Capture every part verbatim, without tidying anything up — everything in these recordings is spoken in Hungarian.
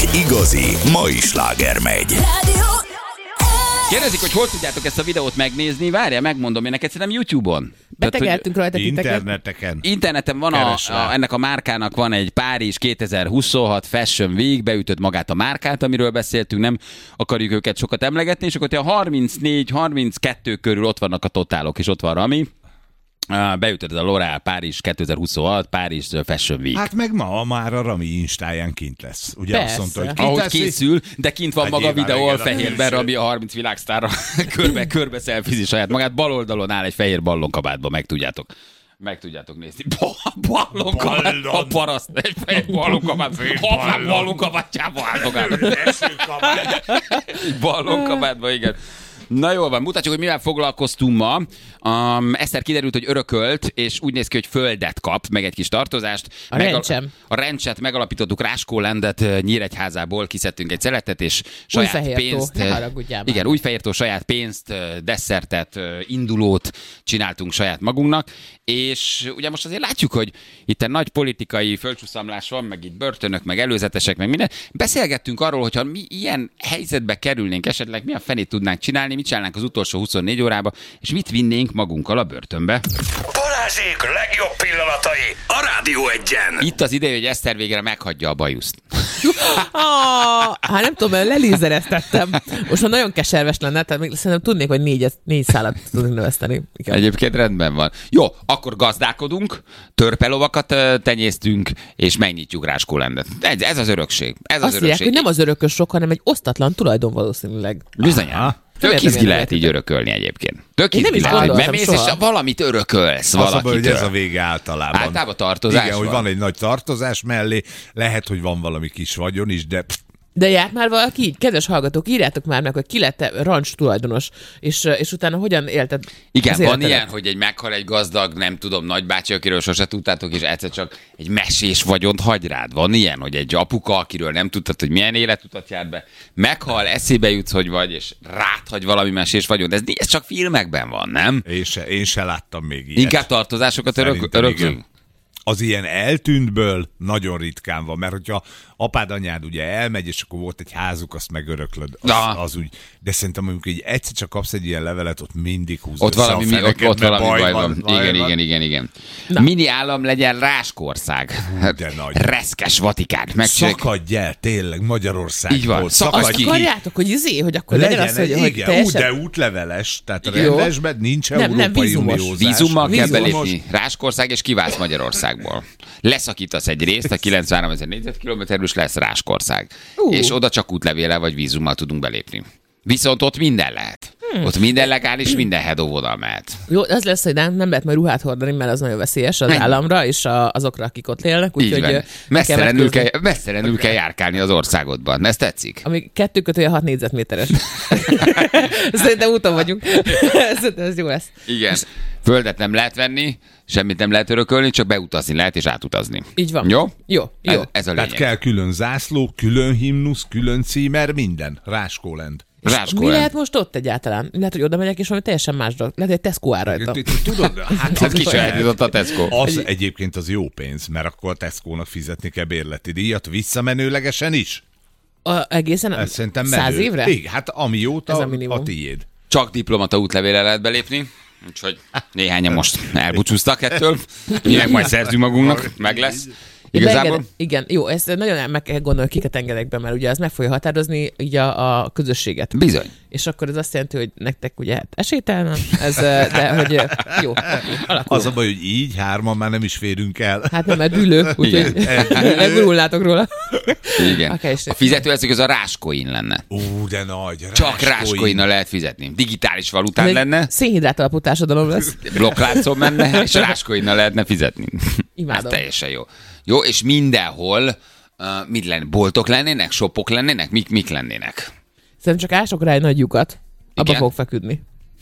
igazi mai sláger megy. Kérdezik, hogy hol tudjátok ezt a videót megnézni. Várjál, megmondom, én neked szerintem YouTube-on. Betegeltünk rajta titeket. Interneteken. Interneten van a, a, ennek a márkának van egy Párizs kétezer-huszonhat Fashion Week, beütött magát a márkát, amiről beszéltünk, nem akarjuk őket sokat emlegetni, és akkor a harmincnégy harminckettő körül ott vannak a totálok, és ott van Rami. Beütött a L'Oréal Párizs kétezer-huszonhat Párizs Fashion Week. Hát meg ma már a Rami instáján kint lesz. Ugye Persze. azt mondta, hogy kint Ahogy lesz, készül, de kint van Hát maga a nyilván videó, igen, a fehérben külső. Rami a harminc világsztárra körbe, körbe szelfizi saját magát. Bal oldalon áll egy fehér ballonkabátban, meg tudjátok. Meg tudjátok nézni. Ballonkabát, a paraszt, egy fehér ballonkabát. Hoppá, ballonkabátjába álltok. Ballonkabátban, igen. Na jól van, mutatjuk, hogy mivel foglalkoztunk ma. Um, Eszter kiderült, hogy örökölt, és úgy néz ki, hogy földet kap, meg egy kis tartozást. A rencsem. A rencset megalapítottuk, Ráskólandet Nyíregyházából kiszedtünk egy szeletet, és saját Újfehértó, pénzt... ne haragudjál már. Igen, Újfehértó, saját pénzt, desszertet, indulót csináltunk saját magunknak, és ugye most azért látjuk, hogy itt egy nagy politikai földcsúszamlás van, meg itt börtönök, meg előzetesek, meg minden. Beszélgettünk arról, hogyha mi ilyen helyzetbe kerülnénk, esetleg mi a fenét tudnánk csinálni, mit csinálnánk az utolsó huszonnégy órába, és mit vinnénk magunkkal a börtönbe. Balázsék legjobb pillanatai a Rádió Egyen. Itt az ideje, hogy Eszter végre meghagyja a bajuszt. Ah, hát nem tudom, mert lelízereztettem. Most már nagyon keserves lenne, tehát még szerintem tudnék, hogy négy, négy szálat tudnék növeszteni. Igen. Egyébként rendben van. Jó, akkor gazdálkodunk, törpelovakat ö, tenyésztünk, és megnyitjuk Ráskólandet. Ez, ez az örökség. Ez az Azt mondják, örökség. hogy nem az örökösök, hanem egy osztatlan tulajdon valószínűleg. Bizonyán. Tök értem, izgi én lehet nem így örökölni egyébként. Tök Én nem izgi is lehet, hogy gondoltam bemész, és soha. valamit örökölsz az a baj, hogy ez a valakitől. vége általában. Általában tartozás Igen, hogy van. van egy nagy tartozás mellé, lehet, hogy van valami kis vagyon is, de pff, De járt már valaki így? Kedves hallgatók, írjátok már meg, hogy ki lett rancs tulajdonos, és, és utána hogyan élted Igen, az van életedet? ilyen, hogy egy meghal egy gazdag, nem tudom, nagybácsi, akiről sose tudtátok, és egyszer csak egy mesés vagyont hagy rád. Van ilyen, hogy egy apuka, akiről nem tudtad, hogy milyen életutat járt be, meghal, eszébe jutsz, hogy vagy, és ráthagy valami mesés vagyont. Ez, ez csak filmekben van, nem? én se, én se láttam még ilyet. Inkább tartozásokat örök, Szerintem öröklünk. igen. Az ilyen eltűntből nagyon ritkán van, mert hogyha apád, anyád ugye elmegy, és akkor volt egy házuk, azt megöröklöd, az, Na. az úgy. De szerintem mondjuk, hogy egyszer csak kapsz egy ilyen levelet, ott mindig húzod Ott valami, mi, ott, ott mert valami baj van. baj Igen, van. igen, igen, igen. Na. Mini állam legyen Ráskország. De nagy. Reszkes Vatikán. Megcsináljuk. Szakadj el, tényleg, Magyarországból. Így van, szakadj Azt ki. akarjátok, hogy izé, hogy akkor legyen, Legyen az, hogy, egy, hogy igen, teljesen... ú, de útleveles, tehát a Igen. rendesben nincs Nem, nem, európai vízumos. uniózás. Vízummal kell Vízumos. belépni Ráskország, és kiválsz Magyarországból. Leszakítasz egy részt, a kilencvenhárom ezer négyzetkilométerből, és lesz Ráskország. Ú. És oda csak útlevéllel vagy vízummal tudunk belépni. Viszont ott minden lehet. Hmm. Ott minden legális, minden head óvodal mehet. Jó, az lesz, hogy nem, nem lehet majd ruhát hordani, mert az nagyon veszélyes az Ennyi. államra, és a, azokra, akik ott élnek. Így Úgyhogy van. ö, Messzelenül vetkőzni. kell, messzelenül kell járkálni az országodban. Ez tetszik? Ami kettő kötője hat négyzetméteres. Szerintem úton vagyunk. Szerintem ez jó lesz. Igen. Földet nem lehet venni, semmit nem lehet örökölni, csak beutazni lehet és átutazni. Így van. Jó? Jó, jó. Ez, ez a Tehát lényeg. kell külön zászló, külön himnusz, külön címer, minden. Ráskóland. Mi Ráskóland. lehet most ott egyáltalán? Lehet, hogy oda megyek, és valami teljesen más dolog. Lehet, hogy Tesco áll rajta. Tudod, hát Hát kisajátított a Tesco. az egyébként az jó pénz, mert akkor a Tesco-nak fizetni kell bérleti díjat, visszamenőlegesen is. A, egészen Ez szerintem menő. száz évre? Igen, hát amióta Ez a a, minimum. a tiéd. Csak diplomata útlevéle lehet belépni, úgyhogy néhányan most elbúcsúztak ettől. Mi meg majd szerzünk magunknak, meg lesz. Igazából Beengedem- Igen, jó, ezt nagyon meg kell gondolni, kiket engedek be, mert ugye ez meg fogja határozni így a, a közösséget. bizony. És akkor ez azt jelenti, hogy nektek ugye hát esélytelen, ez, de hogy jó, alakul. Az a baj, hogy így hárman már nem is férünk el. Hát nem, mert dűlő, úgyhogy megurulnátok róla. Igen. Okay, és A fizetőeszköz az a Ráskoin lenne. Ú, de nagy. Csak Ráskoinnal lehet fizetni. Digitális valután lenne, Szénhidrát alapú társadalom lesz. blokkláncon menne, és Ráskoinnal lehetne fizetni. Imádom. Ez teljesen jó. Jó, és mindenhol uh, mit lenne? Boltok lennének? Shopok lennének? Mik, mik lennének? Szerintem csak ások rá egy nagy lyukat, abba Igen? fog feküdni.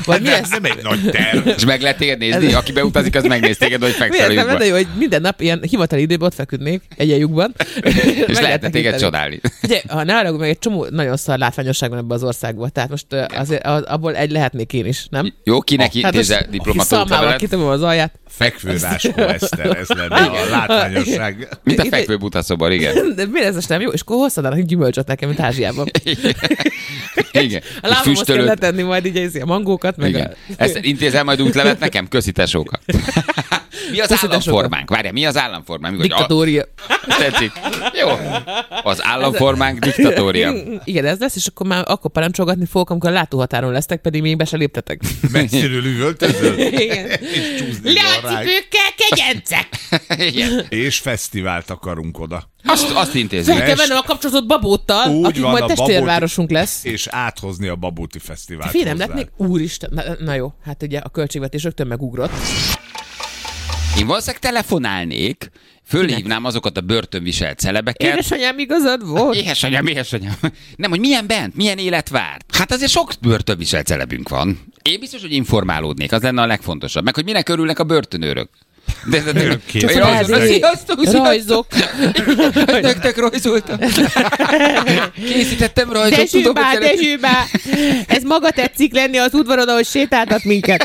Vagy mi lesz? Nem egy nagy terv. És meg lehet téged nézni? Aki beutazik, az megnéz téged, hogy fekszel a Miért nem lyukban. lenne jó, hogy minden nap ilyen hivatali időben ott feküdnék egy lyukban. És lehetne téged csodálni. Ugye, ha nálam meg egy csomó nagyon szar látványosság van ebben az országban, tehát most uh, azért az, abból egy lehetnék én is, nem? Jó, kinek intézze most diplomatót szalmával levelet? kitömöm az alját. Fekvőráskó Eszter, ez lenne a látványosság. Mint a Ide- fekvő butaszoban, igen. De miért ez most nem jó? És akkor hozzanak gyümölcsöt nekem, mint Ázsiában. Igen. A lábamhoz kell letenni majd így a mangókat, meg Igen. a... Ezt intézel majd útlevet nekem? Köszi tesóka. Mi az Köszi, államformánk? Várjál, mi az államformánk? Mi vagy- Diktatória. A- Tetszik. Jó. Az államformánk diktatória. Igen, ez lesz, és akkor már akkor parancsolgatni fogok, amikor a látóhatáron lesztek, pedig még be se léptetek. Messziről üvöltözöl, Igen. és csúszni van rá. Leacipőkkel, kegyencek! Igen. És fesztivált akarunk oda. Azt, azt intézzük. Fel kell vennem a kapcsolatot Babóttal, Úgy akik van, majd a testvérvárosunk lesz. És áthozni a Babóti Fesztivált Fél nem hozzá. lehetnék? Úristen, na, na jó, hát ugye a költségvetés rögtön megugrott. Én valószínűleg telefonálnék, fölhívnám azokat a börtönviselt celebeket. Édesanyám igazad volt? Éhesanyám, éhesanyám. Nem, hogy milyen bent, milyen élet várt. Hát azért sok börtönviselt celebünk van. Én biztos, hogy informálódnék, az lenne a legfontosabb. Meg, hogy minek örülnek a börtönőrök. De, de, de, de, Két de, Családi Sziasztok, sziasztok. rajzok. Nektek rajzoltam. Készítettem rajzot, tudom, Dezsőbá, hogy szeretnél. Dezsőbá! Ez maga tetszik lenni az udvaron, ahogy sétáltat minket.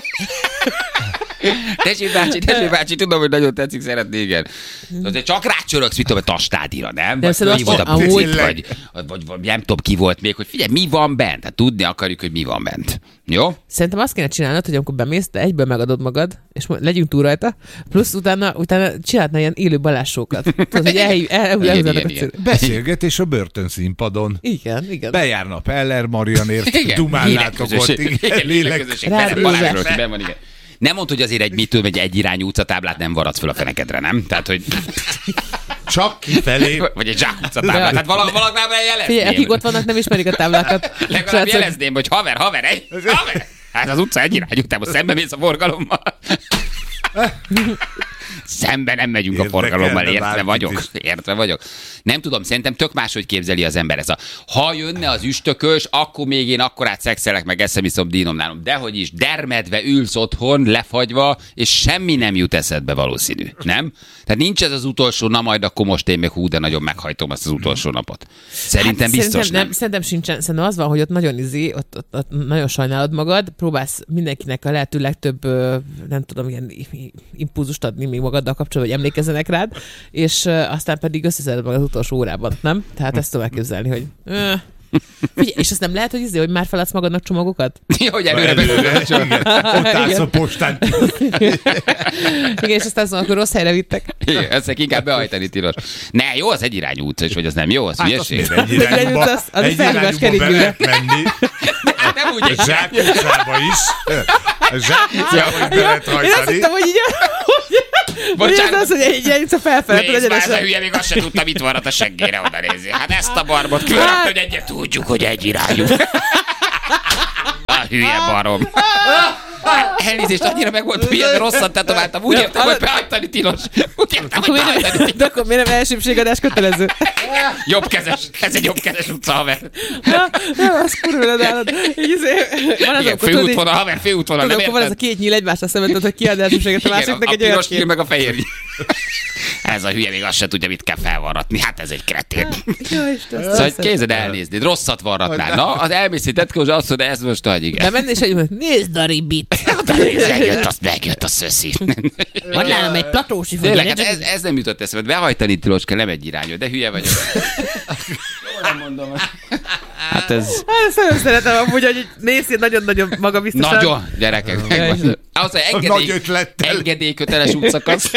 Dezső bácsi, Dezső bácsi, tudom, hogy nagyon tetszik, szeretné, igen. Azért csak rácsörögsz, mit tudom, a tastádira, nem? Vagy szerintem ki volt a azt- busz, amúgy- vagy, vagy, vagy nem tudom, ki volt még, hogy figyelj, mi van bent? Hát tudni akarjuk, hogy mi van bent. Jó? Szerintem azt kéne csinálnod, hogy amikor bemész, de egyből megadod magad, és mo- legyünk túl rajta, plusz utána, utána csinálhatna ilyen élő balássókat. Tudod, hogy elhív, el, Igen, el, igen, igen. Beszélgetés a börtönszínpadon. Igen, igen. Bejárna Peller Marianért, Igen. dumálnátok ott, Hírekközösség. igen, Igen, lélek. hírekközösség. Rádiózás. Benne Balázsról, aki benn van, igen. Nem mondd, hogy azért egy mit tudom, egy egyirányú utcatáblát nem varadsz föl a fenekedre, nem? Tehát, hogy... Csak kifelé. Vagy egy zsákutcatáblát. Tehát valag, valagnál jelezném. Figyelj, akik ott vannak, nem ismerik a táblákat. Legalább Srácok, jelezném, hogy haver, haver, egy, haver. Hát az utca egyirányú, te most szembe mész a forgalommal. Szembe nem megyünk a Érdekelne forgalommal, értve bárkit vagyok. is. Értve vagyok. Nem tudom, szerintem tök máshogy képzeli az ember ez a... Ha jönne az üstökös, akkor még én akkorát szexelek, meg eszem iszom dínom nálom. Dehogy is, dermedve ülsz otthon, lefagyva, és semmi nem jut eszedbe valószínű. Nem? Tehát nincs ez az utolsó, na majd akkor most én még hú, de nagyon meghajtom azt az utolsó napot. Szerintem biztos szerintem nem. nem. Szerintem sincsen. Szerintem az van, hogy ott nagyon izé, ott, ott, ott nagyon sajnálod magad, próbálsz mindenkinek a lehető legtöbb, ö, nem tudom, ilyen i- i- impulzust adni még magaddal kapcsolatban, hogy emlékezzenek rád, és ö, aztán pedig összeszeded magad az utolsó órában, nem? Tehát ezt tudom elképzelni, hogy... Ö, figyelj, és azt nem lehet, hogy izé, hogy már feladsz magadnak csomagokat? Hogy előre Előre, beszélsz. igen. Ott állsz a postán. Igen, és aztán azon, akkor rossz helyre vittek. Igen, ezt inkább behajtani tilos. Ne, jó, az egy irányú utca is, vagy az nem jó, az Hát azt hülyeség. miért egy irányba, Az- az egy felhívás irányba be keringőre. lehet menni. Nem úgy egy Zsák utcába is. A Zsák utcába is be lehet Én azt hajtani. hittem, hogy így... Hogy ez Bocsánat. az, hogy egy ilyen utca felfelé, Nézd már, ez a egyenesen. hülye, még azt se tudta, mit van a seggére oda nézni. Hát ezt a barbot különböző, hogy egyet tudjuk, hogy egy irányú. A hülye barom. Elnézést, annyira meg volt hülye, rosszat tetováltam. Úgy értem, hogy behajtani tilos. Úgy értem, hogy Akkor miért behajtani nem, tilos. de akkor miért nem elsőbségadás kötelező? Jobbkezes. Ez egy jobbkezes utca, haver. Ja, ja, az kurva nálad. Így izé, van az, Igen, amikor tudod, így- főútvonal, haver, főútvonal, tudod, nem akkor van ez a érted? két nyíl egymásra szemben, tudod, hogy ki ad elsőbséget a Igen, másiknak a, a egy olyan piros nyíl kép. meg a fehér nyíl. Ez a hülye még azt se tudja, mit kell felvarratni. Hát ez egy kretén. Jó, Isten, Szóval hogy képzeld elnézni, rosszat varratnál. Na, az elmész egy tetkós, azt mondja, ez most nagy, igen. bemenni, és egy nézd a ribit. Megjött, azt megjött a szöszi. Van nálam egy platósi Tényleg, fogy. hát ez, ez nem jutott eszembe. Behajtani tiloska, nem egy irányú, de hülye vagyok. Nem mondom. Hát ez Hát ezt nagyon szeretem amúgy, hogy nézd, nagyon-nagyon magabiztosan. nagyon, gyerekek. megvan. Ahhoz, hogy Nagy engedély, ötlettel. engedélyköteles útszakasz.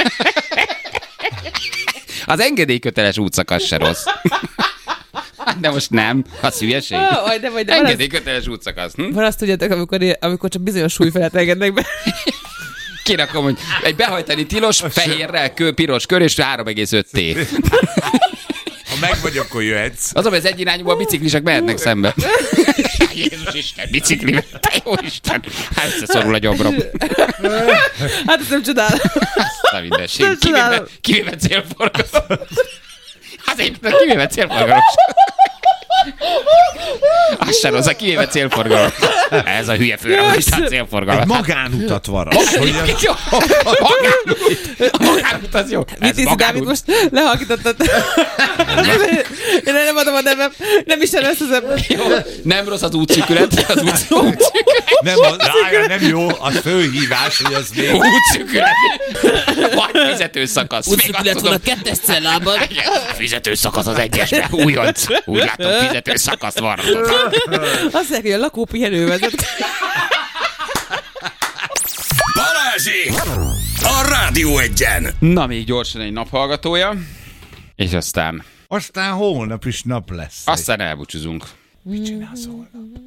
Az engedélyköteles útszakasz se rossz. De most nem. Az hülyeség. Ah, vagy de, vagy de van az, Engedélyköteles útszakasz. Hm? van azt tudjátok, amikor, amikor csak bizonyos súly felett engednek be. Kirakom, hogy egy behajtani tilos, fehérrel, kő, piros kör és három egész öt T. Ha meg vagy, akkor jöhetsz. Az, hogy az egyirányúban a biciklisek mehetnek szembe. Jézus Isten, biciklivel, te jó Isten. Hát összeszorul a gyomrom. Hát ezt nem csodálom. Azt a mindenség. Nem Kivéve, csodálom. kivéve célforgalom. Hát egyébként kivéve célforgalom. Az sem rossz, a kivéve célforgalom. Ez a hülye főragasztás célforgalmat. Egy magánutat varas. Hogy az... Jó. Magánút. A magánút az jó. Ez Vitézi Dávid, magánút. most lehallgítottad. Én nem adom a nevem. Nem is ezt az ember. Nem rossz az útszűkület. Az útszűkület. Nem, az, ája, nem jó, az főhívás, hogy az még... Útszűkület. Vagy fizetőszakasz. Útszűkület van a kettes cellában. Fizetőszakasz az egyesben. Újonc. Úgy látom, fizetőszakasz van. Azt mondják, hogy a lakópihenő vezet. Balázsék! A Rádió Egyen! Na, még gyorsan egy naphallgatója. És aztán... Aztán holnap is nap lesz. Aztán elbúcsúzunk. Mit csinálsz holnap?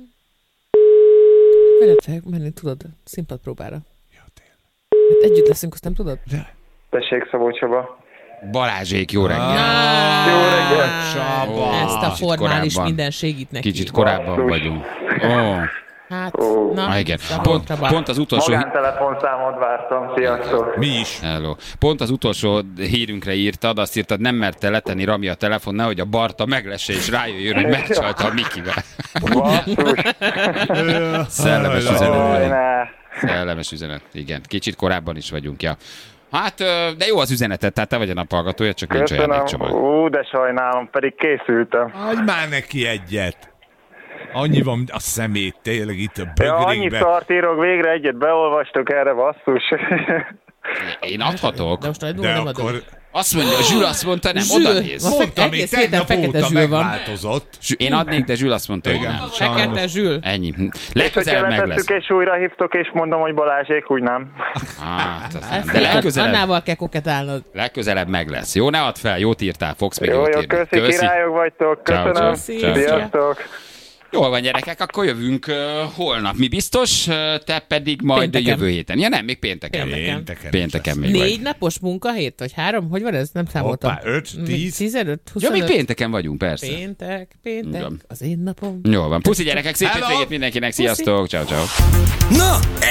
Veled fogok menni, tudod, színpadpróbára. Ja, tényleg. Hát együtt leszünk, azt nem tudod? De... Tessék, Szabó Csaba. Balázsék, jó reggel. Jó reggelt! Csaba. Ezt a Kicsit formális korábban. minden segít neki. Kicsit korábban Basszus. vagyunk. Ó, Hát, Ó. na, ah, igen. Szabó Pont, Csaba. pont az utolsó... Magántelefonszámot vártam, sziasztok! Mi is. Hello. Pont az utolsó hírünkre írtad, azt írtad, nem merte letenni Rami a telefon, nehogy a Barta meglesse és rájöjjön, hogy megcsalta a Mikivel. Basszus! Szellemes Jaj, üzenet. ne. Szellemes üzenet, igen. Kicsit korábban is vagyunk, ja. Hát, ö, de jó az üzenetet, tehát te vagy a naphallgatója, csak nincs Köszönöm. ajándékcsomag. Ú, de sajnálom, pedig készültem. Adj már neki egyet. Annyi van a szemét, tényleg itt a Ja, annyit bögrékben. szart írok, végre egyet beolvastok erre, basszus. Én adhatok. De most a De nem adom. akkor Azt mondja, a Zsül azt mondta, nem, Zsül. oda néz. Azt mondta, még egész héten tegnap fekete óta Zsül van. megváltozott. Zsül- Én adnék, de Zsül azt mondta, hogy nem. Fekete Zsül. Ennyi. És hogyha Legközelebb meg lesz. letettük és újra hívtok, és mondom, hogy Balázsék, úgy nem. Hát, aztán- Ezt de legközelebb, Annával kell koketálnod. legközelebb meg lesz. Jó, ne add fel, jót írtál, fogsz még Jó, jót jó, írni. köszi, királyok vagytok, Ciao, köszönöm. ciao, ciao, ciao. Sziasztok! Jól van, gyerekek, akkor jövünk uh, holnap. Mi biztos, uh, te pedig majd Pénteken. jövő héten. Ja nem, még pénteken. Pénteken. Pénteken. Pénteken még Négy vagy. napos munkahét, vagy három? Hogy van ez? Nem számoltam. Hoppá, öt, tíz. tizenöt, Ja, huszonöt. még pénteken vagyunk, persze. Péntek, péntek, Igen. az én napom. Jól van. Puszi gyerekek, szép Hello. hétvégét mindenkinek. Sziasztok. Ciao, ciao. Na,